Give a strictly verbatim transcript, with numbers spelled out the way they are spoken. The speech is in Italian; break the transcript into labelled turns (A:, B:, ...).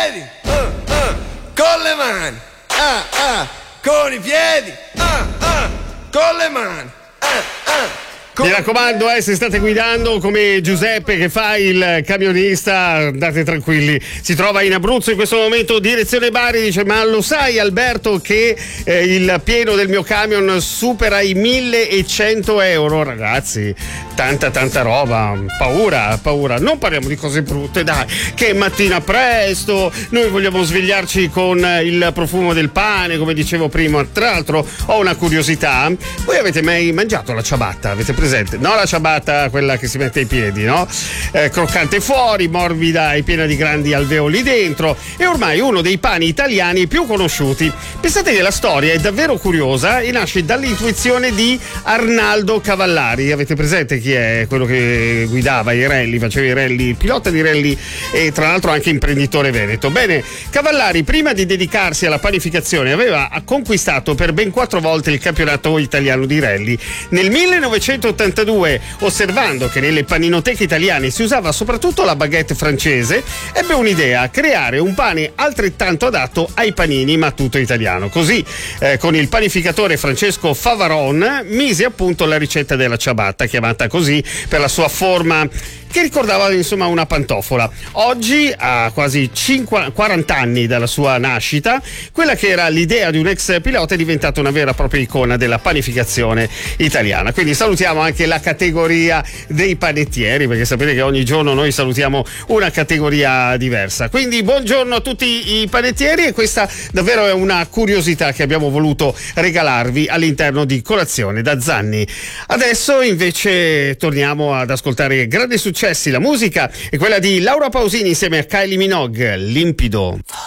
A: piedi, ah, ah, con le mani, ah, ah, con i piedi, ah, ah, con le mani, ah, ah.
B: Mi raccomando, eh, se state guidando come Giuseppe che fa il camionista, andate tranquilli. Si trova in Abruzzo in questo momento, direzione Bari. Dice: ma lo sai, Alberto, che eh, il pieno del mio camion supera i millecento euro? Ragazzi, tanta tanta roba, paura, paura. Non parliamo di cose brutte, dai, che mattina presto noi vogliamo svegliarci con il profumo del pane, come dicevo prima. Tra l'altro ho una curiosità: voi avete mai mangiato la ciabatta? Avete presente? No, la ciabatta, quella che si mette ai piedi, no? Eh, croccante fuori, morbida e piena di grandi alveoli dentro. È ormai uno dei pani italiani più conosciuti. Pensate che la storia è davvero curiosa e nasce dall'intuizione di Arnaldo Cavallari. Avete presente chi è? Quello che guidava i rally, faceva i rally, pilota di rally e tra l'altro anche imprenditore veneto. Bene, Cavallari, prima di dedicarsi alla panificazione, aveva conquistato per ben quattro volte il campionato italiano di rally. Nel millenovecentottantadue, osservando che nelle paninoteche italiane si usava soprattutto la baguette francese, ebbe un'idea: creare un pane altrettanto adatto ai panini, ma tutto italiano. Così, eh, con il panificatore Francesco Favaron, mise appunto la ricetta della ciabatta, chiamata così per la sua forma che ricordava insomma una pantofola. Oggi, a quasi cinquanta, quaranta anni dalla sua nascita, quella che era l'idea di un ex pilota è diventata una vera e propria icona della panificazione italiana. Quindi salutiamo anche la categoria dei panettieri, perché sapete che ogni giorno noi salutiamo una categoria diversa. Quindi buongiorno a tutti i panettieri, e questa davvero è una curiosità che abbiamo voluto regalarvi all'interno di Colazione da Zanni. Adesso invece torniamo ad ascoltare grandi successi. La musica è quella di Laura Pausini insieme a Kylie Minogue, Limpido.